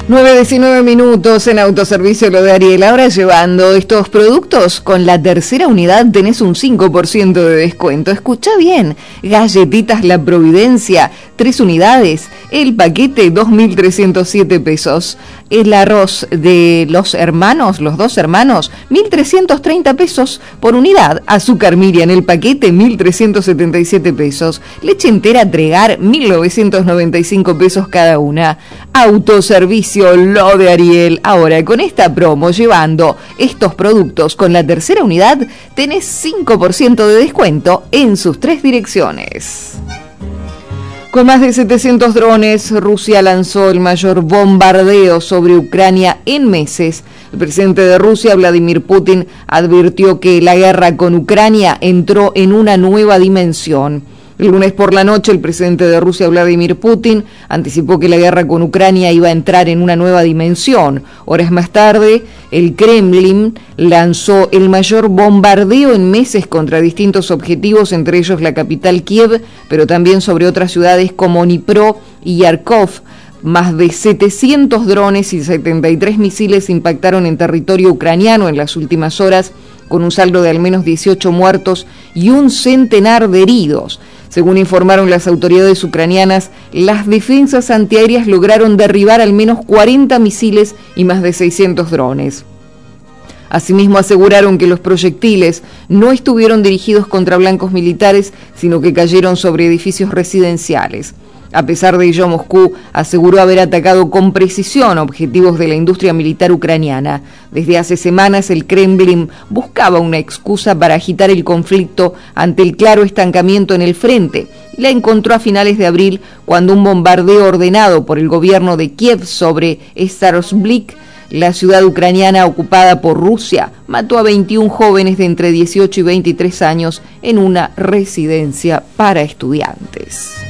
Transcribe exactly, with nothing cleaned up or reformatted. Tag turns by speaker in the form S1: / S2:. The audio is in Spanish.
S1: nueve diecinueve minutos en Autoservicio Lo de Ariel. Ahora llevando estos productos con la tercera unidad tenés un cinco por ciento de descuento. Escucha bien, galletitas La Providencia, tres unidades, el paquete dos mil trescientos siete pesos. El arroz de los hermanos, los dos hermanos, mil trescientos treinta pesos por unidad. Azúcar Miriam, el paquete, mil trescientos setenta y siete pesos. Leche entera Tregar, mil novecientos noventa y cinco pesos cada una. Autoservicio Lo de Ariel. Ahora, con esta promo, llevando estos productos con la tercera unidad, tenés cinco por ciento de descuento en sus tres direcciones. Con más de setecientos drones, Rusia lanzó el mayor bombardeo sobre Ucrania en meses. El presidente de Rusia, Vladimir Putin, advirtió que la guerra con Ucrania entró en una nueva dimensión. El lunes por la noche, el presidente de Rusia, Vladimir Putin, anticipó que la guerra con Ucrania iba a entrar en una nueva dimensión. Horas más tarde, el Kremlin lanzó el mayor bombardeo en meses contra distintos objetivos, entre ellos la capital Kiev, pero también sobre otras ciudades como Dnipro y Yarkov. Más de setecientos drones y setenta y tres misiles impactaron en territorio ucraniano en las últimas horas, con un saldo de al menos dieciocho muertos y un centenar de heridos. Según informaron las autoridades ucranianas, las defensas antiaéreas lograron derribar al menos cuarenta misiles y más de seiscientos drones. Asimismo, aseguraron que los proyectiles no estuvieron dirigidos contra blancos militares, sino que cayeron sobre edificios residenciales. A pesar de ello, Moscú aseguró haber atacado con precisión objetivos de la industria militar ucraniana. Desde hace semanas, el Kremlin buscaba una excusa para agitar el conflicto ante el claro estancamiento en el frente. La encontró a finales de abril, cuando un bombardeo ordenado por el gobierno de Kiev sobre Starosplik, la ciudad ucraniana ocupada por Rusia, mató a veintiún jóvenes de entre dieciocho y veintitrés años en una residencia para estudiantes.